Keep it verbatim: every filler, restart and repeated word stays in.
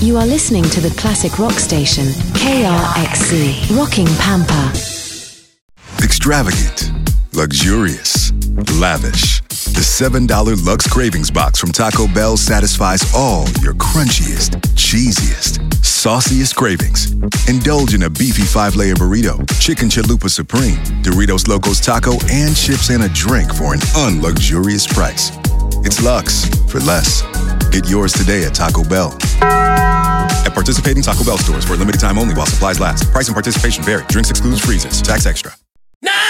You are listening to the classic rock station, K R X C, rocking Pampa. Extravagant, luxurious, lavish. The seven dollar Lux Cravings Box from Taco Bell satisfies all your crunchiest, cheesiest, sauciest cravings. Indulge in a beefy five-layer burrito, chicken chalupa supreme, Doritos Locos Taco, and chips and a drink for an unluxurious price. It's Lux for less. Get yours today at Taco Bell. At participating Taco Bell stores for a limited time only while supplies last. Price and participation vary. Drinks excludes freezes. Tax extra.